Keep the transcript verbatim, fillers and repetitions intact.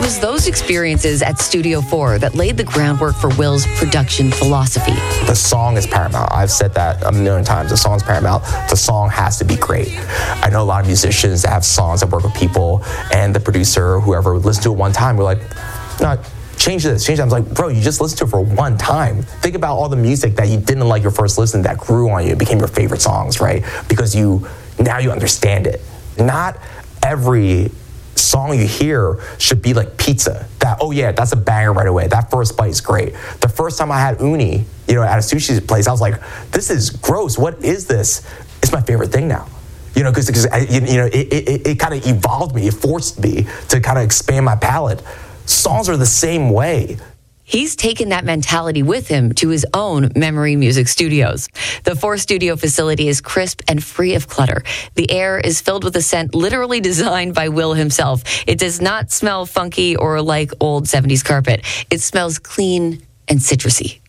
was those experiences at Studio four that laid the groundwork for Will's production philosophy. The song is paramount. I've said that a million times. The song's paramount. The song has to be great. I know a lot of musicians that have songs that work with people, and the producer, whoever, would listen to it one time. We're like, no, change this, change that. I was like, bro, you just listened to it for one time. Think about all the music that you didn't like your first listen that grew on you. It became your favorite songs, right? Because you now you understand it. Not every song you hear should be like pizza. That, oh yeah, that's a banger right away. That first bite is great. The first time I had uni, you know, at a sushi place, I was like, this is gross. What is this? It's my favorite thing now. You know, because you know, it, it, it kind of evolved me. It forced me to kind of expand my palette. Songs are the same way. He's taken that mentality with him to his own Memory Music Studios. The four studio facility is crisp and free of clutter. The air is filled with a scent literally designed by Will himself. It does not smell funky or like old seventies carpet. It smells clean and citrusy.